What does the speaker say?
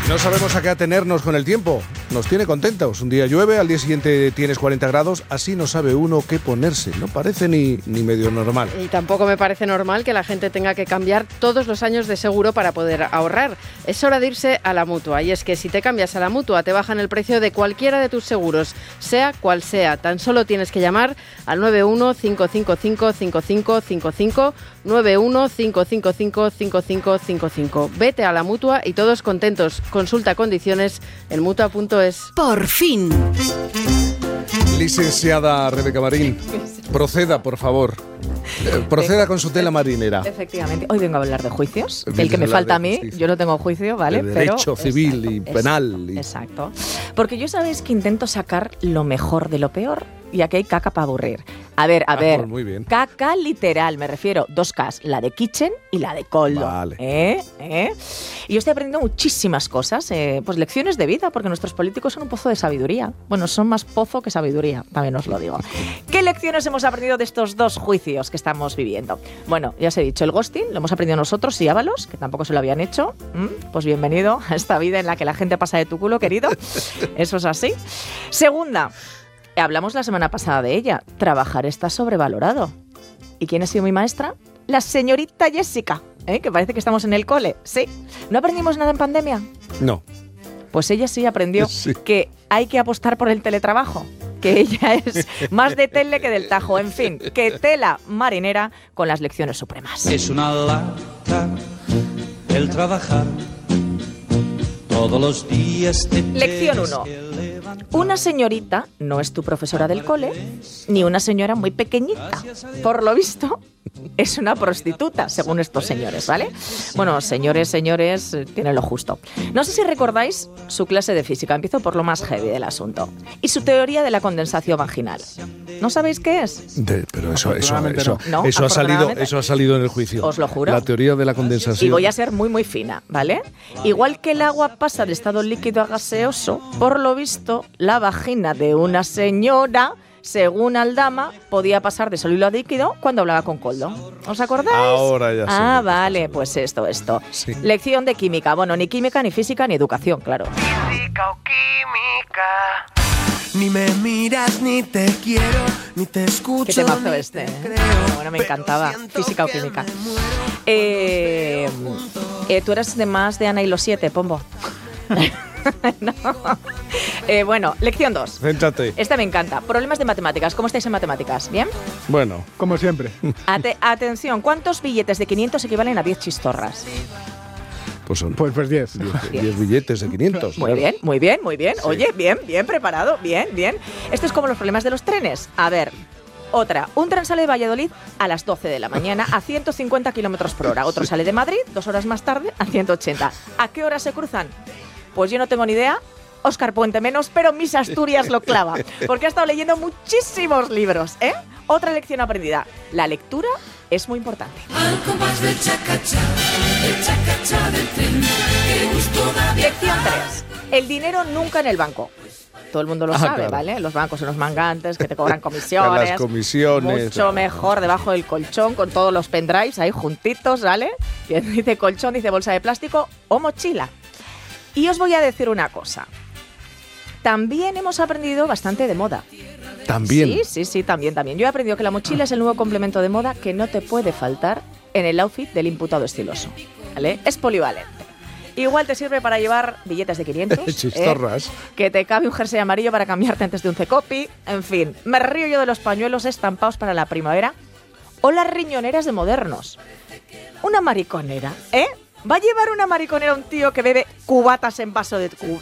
No sabemos a qué atenernos con el tiempo. Nos tiene contentos. Un día llueve, al día siguiente tienes 40 grados. Así no sabe uno qué ponerse. No parece ni medio normal. Y tampoco me parece normal que la gente tenga que cambiar todos los años de seguro para poder ahorrar. Es hora de irse a la Mutua. Y es que si te cambias a la Mutua, te bajan el precio de cualquiera de tus seguros, sea cual sea. Tan solo tienes que llamar al 91-555-5555, 91-555-5555. Vete a la Mutua y todos contentos. Consulta condiciones en Mutua.es. Por fin. Licenciada Rebeca Marín, proceda, por favor. Proceda con su tela marinera. Efectivamente. Hoy vengo a hablar de juicios. El que me falta a mí, yo no tengo juicio, ¿vale? De derecho civil y penal. Exacto. Porque yo sabéis que intento sacar lo mejor de lo peor. Y aquí hay caca para aburrir. A ver. Pues muy bien. Caca literal, me refiero. 2 Ks, la de kitchen y la de coldo. Vale. Y yo estoy aprendiendo muchísimas cosas, pues lecciones de vida, porque nuestros políticos son un pozo de sabiduría. Bueno, son más pozo que sabiduría, también os lo digo. ¿Qué lecciones hemos aprendido de estos 2 juicios que estamos viviendo? Bueno, ya os he dicho, el ghosting lo hemos aprendido nosotros y Ábalos, que tampoco se lo habían hecho. Pues bienvenido a esta vida en la que la gente pasa de tu culo, querido. Eso es así. Segunda, hablamos la semana pasada de ella. Trabajar está sobrevalorado. ¿Y quién ha sido mi maestra? La señorita Jessica, que parece que estamos en el cole. Sí. ¿No aprendimos nada en pandemia? No. Pues ella sí aprendió que hay que apostar por el teletrabajo. Que ella es más de tele que del Tajo. En fin, que tela marinera con las lecciones supremas. Es una lata el trabajar todos los días. Lección 1. Una señorita no es tu profesora del cole, ni una señora muy pequeñita. Por lo visto, es una prostituta, según estos señores, ¿vale? Bueno, señores, tienen lo justo. No sé si recordáis su clase de física. Empiezo por lo más heavy del asunto. Y su teoría de la condensación vaginal. ¿No sabéis qué es? Pero eso ha salido en el juicio. Os lo juro. La teoría de la condensación. Y voy a ser muy, muy fina, ¿vale? Igual que el agua pasa de estado líquido a gaseoso, por lo visto, la vagina de una señora, según Aldama, podía pasar de sólido a líquido cuando hablaba con Coldo. ¿Os acordáis? Ahora ya sé. Vale, pues esto. Sí. Lección de química. Bueno, ni química, ni física, ni educación, claro. Física o química. Ni me miras, ni te quiero, ni te escucho. Qué temazo este. Bueno, me encantaba. Física o química. Tú eras más de Ana y los 7, Pombo. No. Bueno, lección 2. Céntrate. Esta me encanta. Problemas de matemáticas. ¿Cómo estáis en matemáticas? ¿Bien? Bueno, como siempre. Atención, ¿cuántos billetes de 500 equivalen a 10 chistorras? Pues son 10. 10 billetes de 500. Muy bien. Sí. Oye, bien preparado, bien. Esto es como los problemas de los trenes. A ver, otra. Un tren sale de Valladolid a las 12 de la mañana a 150 kilómetros por hora. Otro sale de Madrid 2 horas más tarde a 180. ¿A qué hora se cruzan? Pues yo no tengo ni idea. Óscar Puente menos, pero Miss Asturias lo clava. Porque ha estado leyendo muchísimos libros, ¿eh? Otra lección aprendida. La lectura es muy importante. Lección 3. El dinero nunca en el banco. Todo el mundo lo sabe, claro. ¿vale? Los bancos son los mangantes que te cobran comisiones. Las comisiones. Mucho mejor debajo del colchón con todos los pendrives ahí juntitos, ¿vale? Quien dice colchón dice bolsa de plástico o mochila. Y os voy a decir una cosa. También hemos aprendido bastante de moda. ¿También? Sí, también. Yo he aprendido que la mochila es el nuevo complemento de moda que no te puede faltar en el outfit del imputado estiloso, ¿vale? Es polivalente. Igual te sirve para llevar billetes de 500. Chistorras. Que te cabe un jersey amarillo para cambiarte antes de un cecopi. En fin, me río yo de los pañuelos estampados para la primavera. O las riñoneras de modernos. Una mariconera, ¿eh? ¿Va a llevar una mariconera un tío que bebe cubatas en vaso de